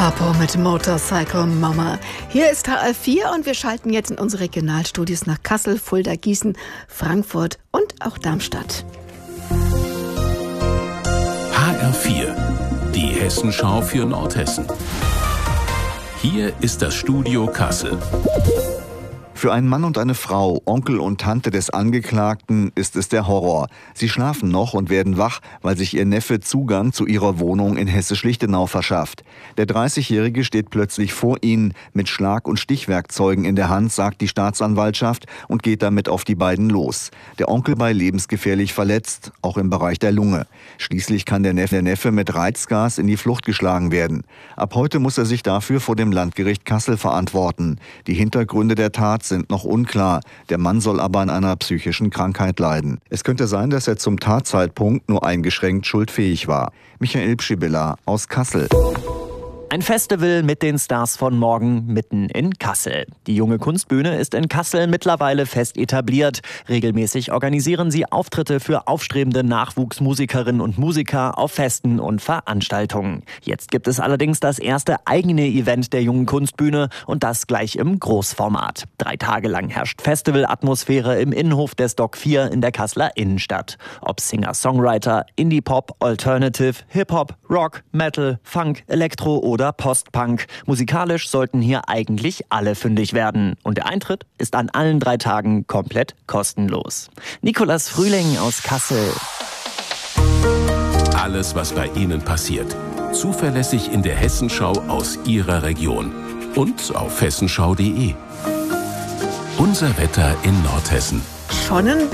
Harpo mit Motorcycle Mama. Hier ist HR4 und wir schalten jetzt in unsere Regionalstudios nach Kassel, Fulda, Gießen, Frankfurt und auch Darmstadt. HR4, die Hessenschau für Nordhessen. Hier ist das Studio Kassel. Für einen Mann und eine Frau, Onkel und Tante des Angeklagten, ist es der Horror. Sie schlafen noch und werden wach, weil sich ihr Neffe Zugang zu ihrer Wohnung in Hessisch-Lichtenau verschafft. Der 30-Jährige steht plötzlich vor ihnen mit Schlag- und Stichwerkzeugen in der Hand, sagt die Staatsanwaltschaft, und geht damit auf die beiden los. Der Onkel bei lebensgefährlich verletzt, auch im Bereich der Lunge. Schließlich kann der Neffe mit Reizgas in die Flucht geschlagen werden. Ab heute muss er sich dafür vor dem Landgericht Kassel verantworten. Die Hintergründe der Tat sind noch unklar. Der Mann soll aber an einer psychischen Krankheit leiden. Es könnte sein, dass er zum Tatzeitpunkt nur eingeschränkt schuldfähig war. Michael Pschibilla aus Kassel. Ein Festival mit den Stars von morgen mitten in Kassel. Die Junge Kunstbühne ist in Kassel mittlerweile fest etabliert. Regelmäßig organisieren sie Auftritte für aufstrebende Nachwuchsmusikerinnen und Musiker auf Festen und Veranstaltungen. Jetzt gibt es allerdings das erste eigene Event der Jungen Kunstbühne und das gleich im Großformat. 3 Tage lang herrscht Festivalatmosphäre im Innenhof des Dock 4 in der Kasseler Innenstadt. Ob Singer-Songwriter, Indie-Pop, Alternative, Hip-Hop, Rock, Metal, Funk, Elektro oder Post-Punk. Musikalisch sollten hier eigentlich alle fündig werden. Und der Eintritt ist an allen 3 Tagen komplett kostenlos. Nikolas Frühling aus Kassel. Alles, was bei Ihnen passiert. Zuverlässig in der Hessenschau aus Ihrer Region. Und auf hessenschau.de. Unser Wetter in Nordhessen. Schon ein